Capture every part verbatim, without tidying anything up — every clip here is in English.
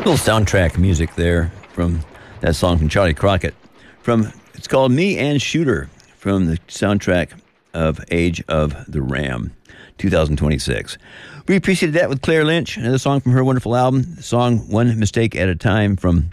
Little soundtrack music there from that song from Charlie Crockett. From it's called Me and Shooter from the soundtrack of Age of the Ram, two thousand twenty-six. We appreciated that with Claire Lynch, another song from her wonderful album, the song One Mistake at a Time from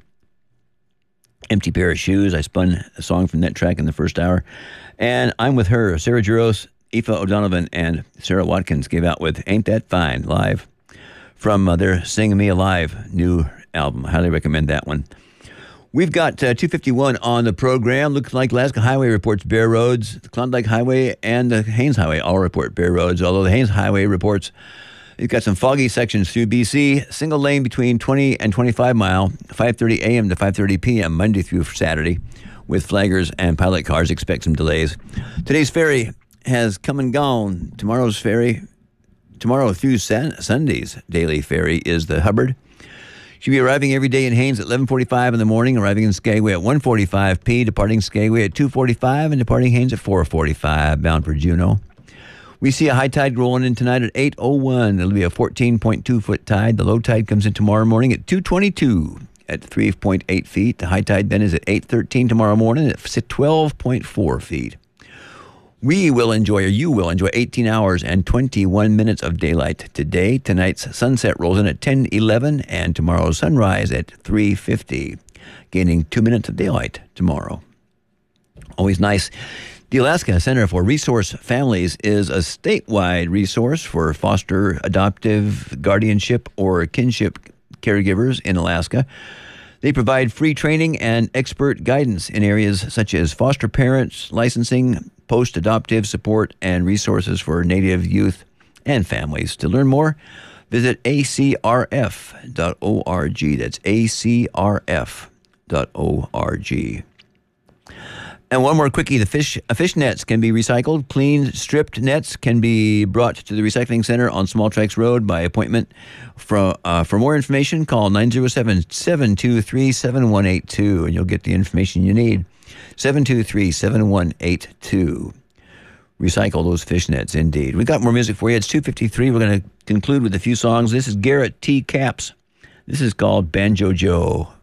Empty Pair of Shoes. I spun a song from that track in the first hour. And I'm with her, Sarah Jaros, Aoife O'Donovan, and Sarah Watkins gave out with Ain't That Fine live from uh, their Sing Me Alive new album. I highly recommend that one. We've got uh, two fifty-one on the program. Looks like Alaska Highway reports bare roads. The Klondike Highway and the Haines Highway all report bare roads, although the Haines Highway reports it's got some foggy sections through B C. Single lane between twenty and twenty-five mile, five thirty a.m. to five thirty p.m. Monday through Saturday. With flaggers and pilot cars, expect some delays. Today's ferry has come and gone. Tomorrow's ferry, tomorrow through San- Sunday's daily ferry is the Hubbard. She'll be arriving every day in Haines at eleven forty-five in the morning, arriving in Skagway at one forty-five p, departing Skagway at two forty-five, and departing Haines at four forty-five, bound for Juneau. We see a high tide rolling in tonight at eight oh one. It'll be a fourteen point two foot tide. The low tide comes in tomorrow morning at two twenty-two at three point eight feet. The high tide then is at eight thirteen tomorrow morning at twelve point four feet. We will enjoy, or you will enjoy, eighteen hours and twenty-one minutes of daylight today. Tonight's sunset rolls in at ten eleven, and tomorrow's sunrise at three fifty, gaining two minutes of daylight tomorrow. Always nice. The Alaska Center for Resource Families is a statewide resource for foster, adoptive, guardianship, or kinship caregivers in Alaska. They provide free training and expert guidance in areas such as foster parents, licensing, post-adoptive support, and resources for Native youth and families. To learn more, visit a c r f dot org. That's a c r f dot org. And one more quickie, the fish uh, fish nets can be recycled. Clean, stripped nets can be brought to the recycling center on Small Tracks Road by appointment. For, uh, for more information, call nine oh seven, seven two three, seven one eight two, and you'll get the information you need. seven two three, seven one eight two. Recycle those fish nets, indeed. We've got more music for you. It's two fifty-three. We're going to conclude with a few songs. This is Garrett T. Capps. This is called Banjo Joe.